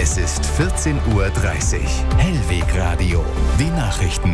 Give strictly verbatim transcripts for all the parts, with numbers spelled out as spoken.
Es ist vierzehn Uhr dreißig. Hellweg Radio. Die Nachrichten.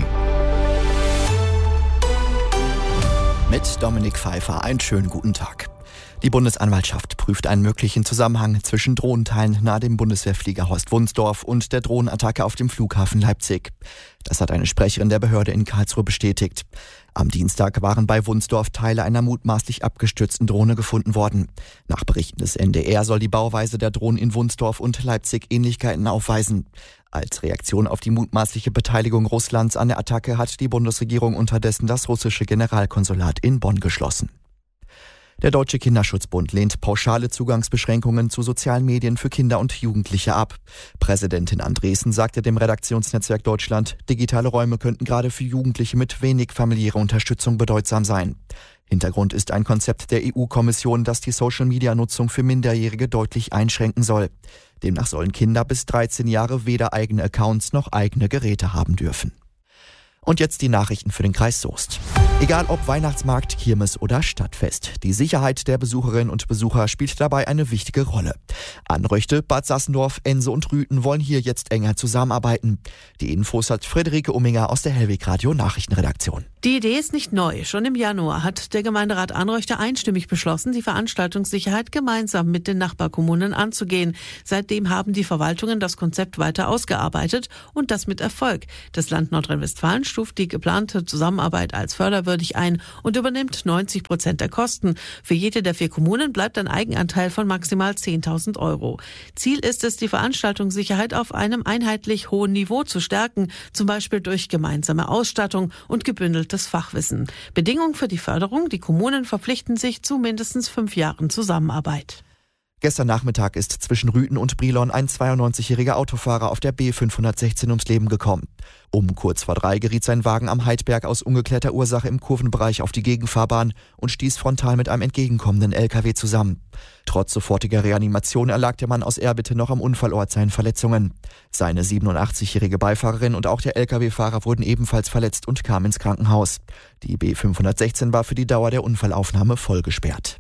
Mit Dominik Pfeiffer einen schönen guten Tag. Die Bundesanwaltschaft prüft einen möglichen Zusammenhang zwischen Drohnenteilen nahe dem Bundeswehrflieger Horst Wunsdorf und der Drohnenattacke auf dem Flughafen Leipzig. Das hat eine Sprecherin der Behörde in Karlsruhe bestätigt. Am Dienstag waren bei Wunsdorf Teile einer mutmaßlich abgestürzten Drohne gefunden worden. Nach Berichten des N D R soll die Bauweise der Drohnen in Wunsdorf und Leipzig Ähnlichkeiten aufweisen. Als Reaktion auf die mutmaßliche Beteiligung Russlands an der Attacke hat die Bundesregierung unterdessen das russische Generalkonsulat in Bonn geschlossen. Der Deutsche Kinderschutzbund lehnt pauschale Zugangsbeschränkungen zu sozialen Medien für Kinder und Jugendliche ab. Präsidentin Andresen sagte dem Redaktionsnetzwerk Deutschland, digitale Räume könnten gerade für Jugendliche mit wenig familiärer Unterstützung bedeutsam sein. Hintergrund ist ein Konzept der E U-Kommission, das die Social-Media-Nutzung für Minderjährige deutlich einschränken soll. Demnach sollen Kinder bis dreizehn Jahre weder eigene Accounts noch eigene Geräte haben dürfen. Und jetzt die Nachrichten für den Kreis Soest. Egal ob Weihnachtsmarkt, Kirmes oder Stadtfest, die Sicherheit der Besucherinnen und Besucher spielt dabei eine wichtige Rolle. Anröchte, Bad Sassendorf, Ense und Rüthen wollen hier jetzt enger zusammenarbeiten. Die Infos hat Friederike Umminger aus der Hellweg Radio Nachrichtenredaktion. Die Idee ist nicht neu. Schon im Januar hat der Gemeinderat Anröchte einstimmig beschlossen, die Veranstaltungssicherheit gemeinsam mit den Nachbarkommunen anzugehen. Seitdem haben die Verwaltungen das Konzept weiter ausgearbeitet und das mit Erfolg. Das Land Nordrhein-Westfalen stuft die geplante Zusammenarbeit als förderwürdig ein und übernimmt neunzig Prozent der Kosten. Für jede der vier Kommunen bleibt ein Eigenanteil von maximal zehntausend Euro. Ziel ist es, die Veranstaltungssicherheit auf einem einheitlich hohen Niveau zu stärken, zum Beispiel durch gemeinsame Ausstattung und gebündeltes Fachwissen. Bedingung für die Förderung: die Kommunen verpflichten sich zu mindestens fünf Jahren Zusammenarbeit. Gestern Nachmittag ist zwischen Rüthen und Brilon ein zweiundneunzigjähriger Autofahrer auf der B fünfhundertsechzehn ums Leben gekommen. Um kurz vor drei geriet sein Wagen am Heidberg aus ungeklärter Ursache im Kurvenbereich auf die Gegenfahrbahn und stieß frontal mit einem entgegenkommenden L K W zusammen. Trotz sofortiger Reanimation erlag der Mann aus Erbitte noch am Unfallort seinen Verletzungen. Seine siebenundachtzigjährige Beifahrerin und auch der L K W-Fahrer wurden ebenfalls verletzt und kamen ins Krankenhaus. Die B fünfhundertsechzehn war für die Dauer der Unfallaufnahme vollgesperrt.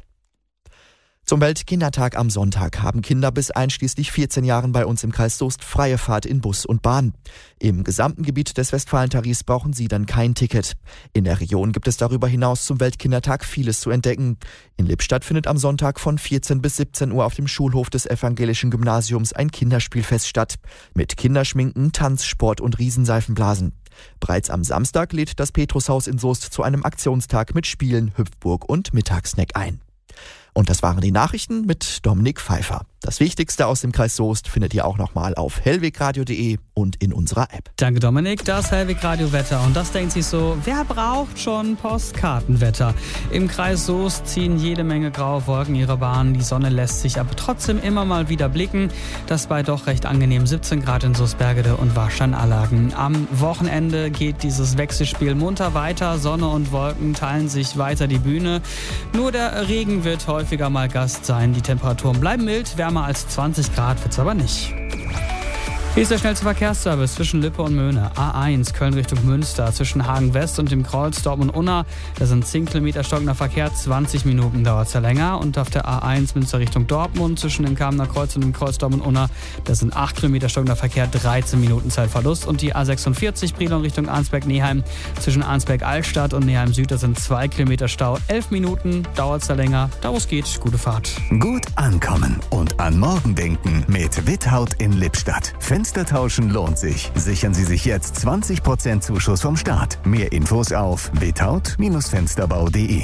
Zum Weltkindertag am Sonntag haben Kinder bis einschließlich vierzehn Jahren bei uns im Kreis Soest freie Fahrt in Bus und Bahn. Im gesamten Gebiet des Westfalentarifs brauchen sie dann kein Ticket. In der Region gibt es darüber hinaus zum Weltkindertag vieles zu entdecken. In Lippstadt findet am Sonntag von vierzehn bis siebzehn Uhr auf dem Schulhof des evangelischen Gymnasiums ein Kinderspielfest statt. Mit Kinderschminken, Tanz, Sport und Riesenseifenblasen. Bereits am Samstag lädt das Petrushaus in Soest zu einem Aktionstag mit Spielen, Hüpfburg und Mittagssnack ein. Und das waren die Nachrichten mit Dominik Pfeiffer. Das Wichtigste aus dem Kreis Soest findet ihr auch nochmal auf hellwegradio punkt de und in unserer App. Danke Dominik, das Hellweg Radio Wetter. Und das denkt sich so, wer braucht schon Postkartenwetter? Im Kreis Soest ziehen jede Menge graue Wolken ihre Bahn. Die Sonne lässt sich aber trotzdem immer mal wieder blicken. Das bei doch recht angenehm siebzehn Grad in Soestbergede und Warstein-Allagen. Am Wochenende geht dieses Wechselspiel munter weiter. Sonne und Wolken teilen sich weiter die Bühne. Nur der Regen wird häufiger mal Gast sein. Die Temperaturen bleiben mild, wärmer als zwanzig Grad wird's aber nicht. Hier ist der schnellste Verkehrsservice zwischen Lippe und Möhne. A eins Köln Richtung Münster zwischen Hagen West und dem Kreuz Dortmund-Unna. Da sind zehn Kilometer stockender Verkehr, zwanzig Minuten dauert es ja länger. Und auf der A eins Münster Richtung Dortmund zwischen dem Kamener Kreuz und dem Kreuz Dortmund-Unna. Da sind acht Kilometer stockender Verkehr, dreizehn Minuten Zeitverlust. Und die A sechsundvierzig Brilon Richtung Arnsberg-Neheim zwischen Arnsberg-Altstadt und Neheim-Süd. Da sind zwei Kilometer Stau, elf Minuten dauert es ja länger. Da wo es geht, gute Fahrt. Gut ankommen und an morgen denken mit Withaut in Lippstadt. Fenster tauschen lohnt sich. Sichern Sie sich jetzt zwanzig Prozent Zuschuss vom Staat. Mehr Infos auf withaut Fensterbau punkt de.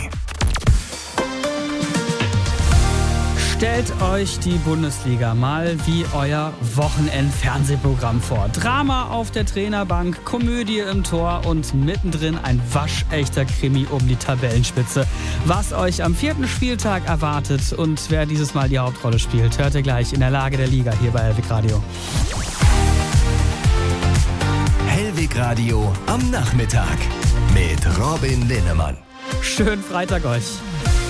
Stellt euch die Bundesliga mal wie euer Wochenend-Fernsehprogramm vor. Drama auf der Trainerbank, Komödie im Tor und mittendrin ein waschechter Krimi um die Tabellenspitze. Was euch am vierten Spieltag erwartet und wer dieses Mal die Hauptrolle spielt, hört ihr gleich in der Lage der Liga hier bei Hellweg Radio. Hellweg Radio am Nachmittag mit Robin Linnemann. Schönen Freitag euch.